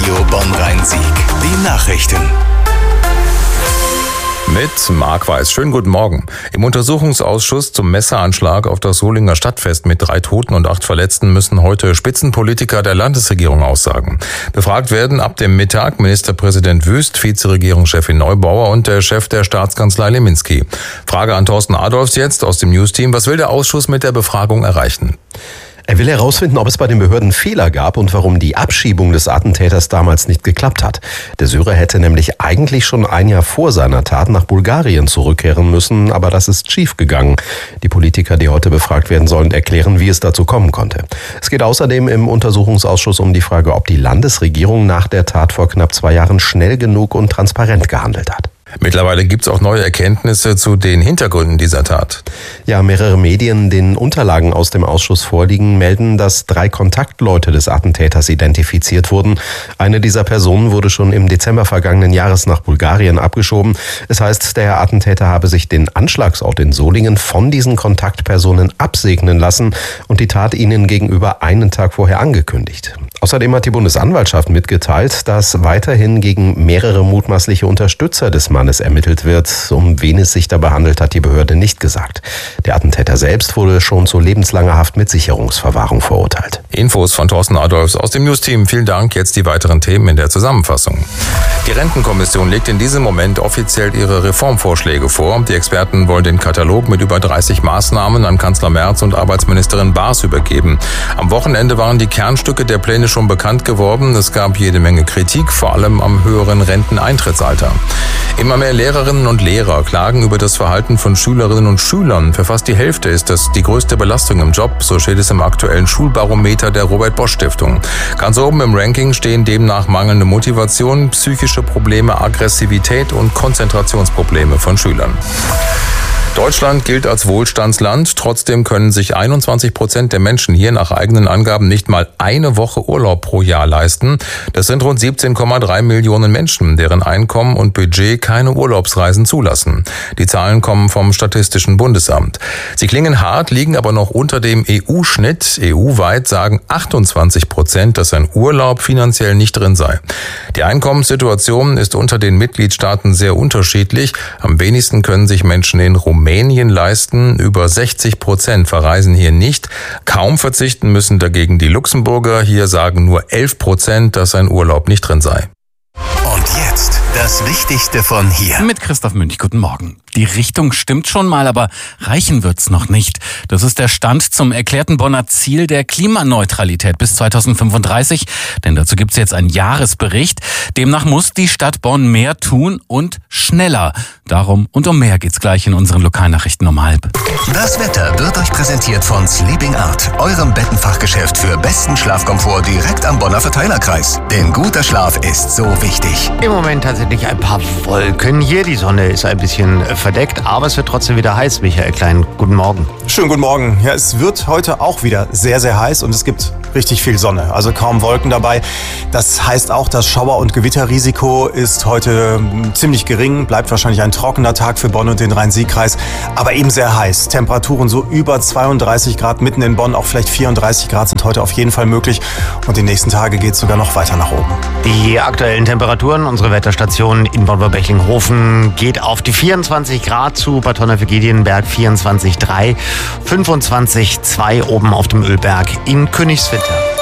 Radio Bonn-Rhein-Sieg. Die Nachrichten. Mit Marc Weiß. Schönen guten Morgen. Im Untersuchungsausschuss zum Messeranschlag auf das Solinger Stadtfest mit 3 Toten und 8 Verletzten müssen heute Spitzenpolitiker der Landesregierung aussagen. Befragt werden ab dem Mittag Ministerpräsident Wüst, Vizeregierungschefin Neubauer und der Chef der Staatskanzlei Leminski. Frage an Thorsten Adolfs jetzt aus dem Newsteam. Was will der Ausschuss mit der Befragung erreichen? Er will herausfinden, ob es bei den Behörden Fehler gab und warum die Abschiebung des Attentäters damals nicht geklappt hat. Der Syrer hätte nämlich eigentlich schon ein Jahr vor seiner Tat nach Bulgarien zurückkehren müssen, aber das ist schiefgegangen. Die Politiker, die heute befragt werden sollen, erklären, wie es dazu kommen konnte. Es geht außerdem im Untersuchungsausschuss um die Frage, ob die Landesregierung nach der Tat vor knapp 2 Jahren schnell genug und transparent gehandelt hat. Mittlerweile gibt es auch neue Erkenntnisse zu den Hintergründen dieser Tat. Ja, mehrere Medien, denen Unterlagen aus dem Ausschuss vorliegen, melden, dass 3 Kontaktleute des Attentäters identifiziert wurden. Eine dieser Personen wurde schon im Dezember vergangenen Jahres nach Bulgarien abgeschoben. Es heißt, der Attentäter habe sich den Anschlagsort in Solingen von diesen Kontaktpersonen absegnen lassen und die Tat ihnen gegenüber einen Tag vorher angekündigt. Außerdem hat die Bundesanwaltschaft mitgeteilt, dass weiterhin gegen mehrere mutmaßliche Unterstützer des Mannes ermittelt wird. Um wen es sich dabei handelt, hat die Behörde nicht gesagt. Der Attentäter selbst wurde schon zu lebenslanger Haft mit Sicherungsverwahrung verurteilt. Infos von Thorsten Adolfs aus dem Newsteam. Vielen Dank. Jetzt die weiteren Themen in der Zusammenfassung. Die Rentenkommission legt in diesem Moment offiziell ihre Reformvorschläge vor. Die Experten wollen den Katalog mit über 30 Maßnahmen an Kanzler Merz und Arbeitsministerin Baas übergeben. Am Wochenende waren die Kernstücke der Pläne schon bekannt geworden. Es gab jede Menge Kritik, vor allem am höheren Renteneintrittsalter. Immer mehr Lehrerinnen und Lehrer klagen über das Verhalten von Schülerinnen und Schülern. Für fast die Hälfte ist das die größte Belastung im Job, so steht es im aktuellen Schulbarometer der Robert-Bosch-Stiftung. Ganz oben im Ranking stehen demnach mangelnde Motivation, psychische Probleme, Aggressivität und Konzentrationsprobleme von Schülern. Deutschland gilt als Wohlstandsland. Trotzdem können sich 21% der Menschen hier nach eigenen Angaben nicht mal eine Woche Urlaub pro Jahr leisten. Das sind rund 17,3 Millionen Menschen, deren Einkommen und Budget keine Urlaubsreisen zulassen. Die Zahlen kommen vom Statistischen Bundesamt. Sie klingen hart, liegen aber noch unter dem EU-Schnitt. EU-weit sagen 28%, dass ein Urlaub finanziell nicht drin sei. Die Einkommenssituation ist unter den Mitgliedstaaten sehr unterschiedlich. Am wenigsten können sich Menschen in Rumänien leisten. Über 60% verreisen hier nicht. Kaum verzichten müssen dagegen die Luxemburger. Hier sagen nur 11%, dass ein Urlaub nicht drin sei. Und jetzt das Wichtigste von hier. Mit Christoph Münch, guten Morgen. Die Richtung stimmt schon mal, aber reichen wird's noch nicht. Das ist der Stand zum erklärten Bonner Ziel der Klimaneutralität bis 2035. Denn dazu gibt's jetzt einen Jahresbericht. Demnach muss die Stadt Bonn mehr tun und schneller. Darum und um mehr geht's gleich in unseren Lokalnachrichten um 12:30. Das Wetter wird euch präsentiert von Sleeping Art, eurem Bettenfachgeschäft für besten Schlafkomfort direkt am Bonner Verteilerkreis. Denn guter Schlaf ist so wichtig. Im Moment tatsächlich ein paar Wolken hier. Die Sonne ist ein bisschen verdeckt, aber es wird trotzdem wieder heiß. Michael Klein, guten Morgen. Schönen guten Morgen. Ja, es wird heute auch wieder sehr, sehr heiß und es gibt richtig viel Sonne, also kaum Wolken dabei. Das heißt auch, das Schauer- und Gewitterrisiko ist heute ziemlich gering, bleibt wahrscheinlich ein trockener Tag für Bonn und den Rhein-Sieg-Kreis, aber eben sehr heiß. Temperaturen so über 32 Grad, mitten in Bonn auch vielleicht 34 Grad sind heute auf jeden Fall möglich und die nächsten Tage geht es sogar noch weiter nach oben. Die aktuellen Temperaturen, unsere Wetterstation in Bonn-Bechlinghofen geht auf die 24 Grad zu, Bad Tonnefeld-Giedienberg 24,3, 25,2 oben auf dem Ölberg in Königswinter.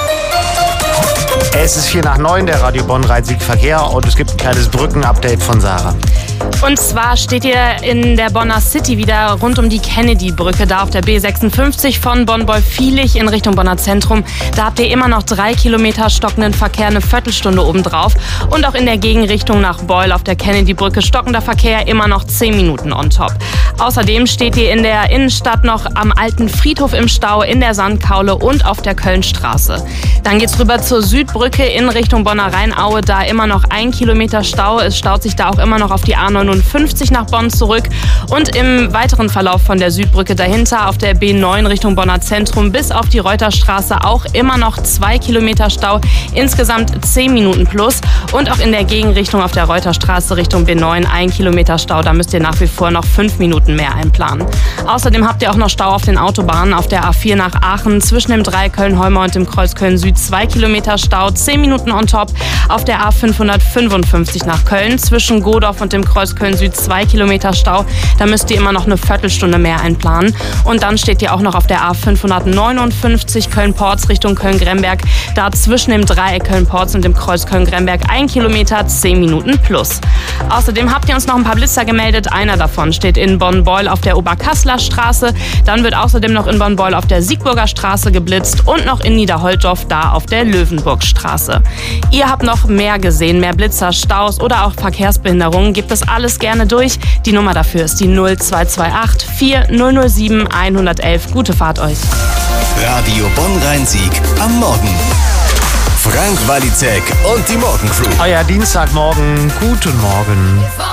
Es ist 8:45, der Radio Bonn-Rhein-Sieg Verkehr und es gibt ein kleines Brücken-Update von Sarah. Und zwar steht ihr in der Bonner City wieder rund um die Kennedy-Brücke, da auf der B56 von Bonn-Wolfvielich in Richtung Bonner Zentrum. Da habt ihr immer noch 3 Kilometer stockenden Verkehr, eine Viertelstunde obendrauf. Und auch in der Gegenrichtung nach Beul auf der Kennedy-Brücke stockender Verkehr, immer noch 10 Minuten on top. Außerdem steht ihr in der Innenstadt noch am alten Friedhof im Stau, in der Sandkaule und auf der Kölnstraße. Dann geht's rüber zur Südbrücke in Richtung Bonner Rheinaue, da immer noch 1 Kilometer Stau. Es staut sich da auch immer noch auf die A59 nach Bonn zurück. Und im weiteren Verlauf von der Südbrücke dahinter auf der B9 Richtung Bonner Zentrum bis auf die Reuterstraße auch immer noch 2 Kilometer Stau, insgesamt 10 Minuten plus. Und auch in der Gegenrichtung auf der Reuterstraße Richtung B9 1 Kilometer Stau, da müsst ihr nach wie vor noch 5 Minuten mehr einplanen. Außerdem habt ihr auch noch Stau auf den Autobahnen, auf der A4 nach Aachen zwischen dem Dreieck Köln-Heumar und dem Kreuz Köln-Süd 2 Kilometer Stau, 10 Minuten on top. Auf der A555 nach Köln zwischen Godorf und dem Kreuz Köln Süd 2 Kilometer Stau. Da müsst ihr immer noch eine Viertelstunde mehr einplanen. Und dann steht ihr auch noch auf der A559 Köln-Porz Richtung Köln-Gremberg. Da zwischen dem Dreieck Köln-Porz und dem Kreuz Köln-Gremberg 1 Kilometer, 10 Minuten plus. Außerdem habt ihr uns noch ein paar Blitzer gemeldet. Einer davon steht in Bonn-Beul auf der Oberkasseler Straße. Dann wird außerdem noch in Bonn-Beul auf der Siegburger Straße geblitzt und noch in Niederholtorf da auf der Löwenburgstraße. Ihr habt noch mehr gesehen, mehr Blitzer, Staus oder auch Verkehrsbehinderungen. Gebt das alles gerne durch. Die Nummer dafür ist die 0228 4007 111. Gute Fahrt euch. Radio Bonn-Rhein-Sieg am Morgen. Frank Walizek und die Morgencrew. Euer Dienstagmorgen, guten Morgen.